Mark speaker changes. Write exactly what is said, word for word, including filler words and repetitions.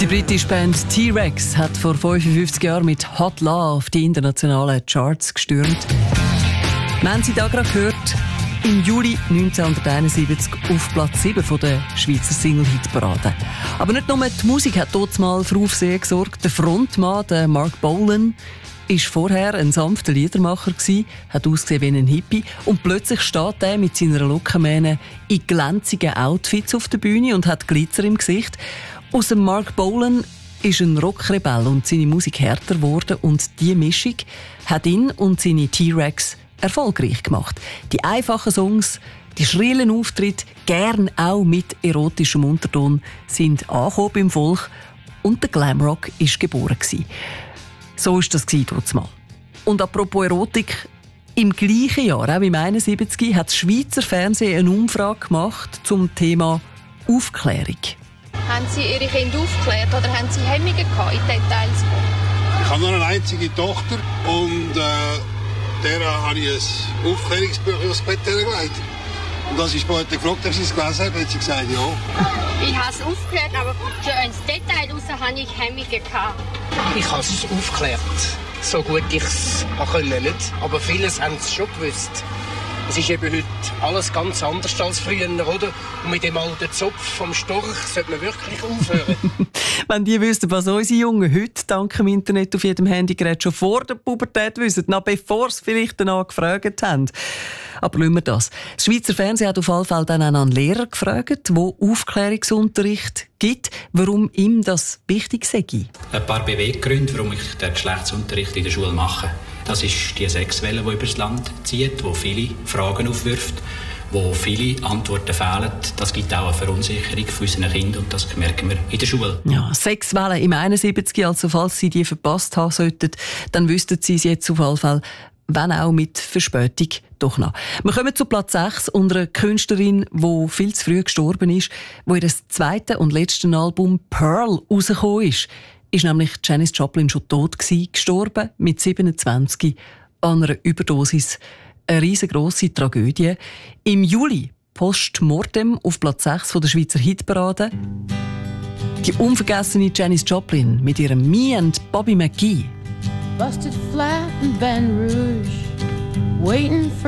Speaker 1: Die britische Band T-Rex hat vor fünfundfünfzig Jahren mit Hot Love die internationalen Charts gestürmt. Wir haben sie da gerade gehört, im Juli neunzehnhunderteinundsiebzig auf Platz sieben von der Schweizer Single-Hit-Parade. Aber nicht nur die Musik hat dort mal für Aufsehen gesorgt. Der Frontmann, der Mark Bolan, war vorher ein sanfter Liedermacher gewesen, hat ausgesehen wie ein Hippie und plötzlich steht er mit seiner Lockenmähne in glänzigen Outfits auf der Bühne und hat Glitzer im Gesicht. Aus dem Mark Bolan ist ein Rockrebell und seine Musik härter geworden und diese Mischung hat ihn und seine T-Rex erfolgreich gemacht. Die einfachen Songs, die schrillen Auftritte, gern auch mit erotischem Unterton, sind angekommen beim Volk und der Glamrock ist geboren gewesen. So war das damals mal. Und apropos Erotik, im gleichen Jahr, auch im einundsiebzig, hat das Schweizer Fernsehen eine Umfrage gemacht zum Thema Aufklärung.
Speaker 2: Haben Sie Ihre Kinder aufgeklärt oder haben Sie Hemmungen gehabt, in Details zu gehen?
Speaker 3: Ich habe noch eine einzige Tochter und äh, der habe ich ein Aufklärungsbuch aufs Bett gelegt. Und als ich später gefragt habe, ob sie es gelesen haben, hat sie gesagt, ja.
Speaker 4: Ich habe es aufgeklärt, aber für ins Detail raus habe ich Hemmungen gehabt.
Speaker 5: Ich habe es aufgeklärt, so gut ich es konnte nicht. Aber vieles haben es schon gewusst. Es ist eben heute alles ganz anders als früher, oder? Und mit dem alten Zopf vom Storch sollte man wirklich aufhören.
Speaker 1: Wenn die wüssten, was unsere Jungen heute dank dem Internet auf jedem Handygerät schon vor der Pubertät wissen, noch bevor sie vielleicht danach gefragt haben. Aber lassen wir das. Das Schweizer Fernsehen hat auf jeden Fall dann auch einen Lehrer gefragt, der Aufklärungsunterricht gibt, warum ihm das wichtig sei.
Speaker 6: Ein paar Beweggründe, warum ich den Geschlechtsunterricht in der Schule mache. Das ist die Sexwelle, die übers Land zieht, die viele Fragen aufwirft, wo viele Antworten fehlen. Das gibt auch eine Verunsicherung für unsere Kinder und das merken wir in der Schule.
Speaker 1: Ja, Sexwelle im einundsiebzig, also falls Sie die verpasst haben sollten, dann wüssten Sie es jetzt auf jeden Fall, wenn auch mit Verspätung, doch noch. Wir kommen zu Platz sechs und einer Künstlerin, die viel zu früh gestorben ist, wo ihr zweites und letztes Album Pearl rausgekommen ist. Ist nämlich Janis Joplin schon tot gewesen, gestorben mit siebenundzwanzig an einer Überdosis. Eine riesengroße Tragödie. Im Juli postmortem auf Platz sechs von der Schweizer Hitparade. Die unvergessene Janis Joplin mit ihrem Me and Bobby McGee.
Speaker 7: Busted flat in Baton Rouge, waiting for